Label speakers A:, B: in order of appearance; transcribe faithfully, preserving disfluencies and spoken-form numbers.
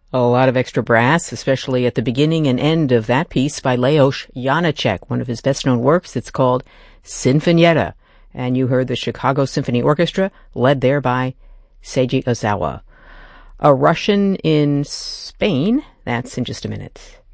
A: A lot of extra brass, especially at the beginning and end of that piece by Leos Janáček, one of his best-known works. It's called Sinfonietta, and you heard the Chicago Symphony Orchestra, led there by Seiji Ozawa. A Russian in Spain, that's in just a minute.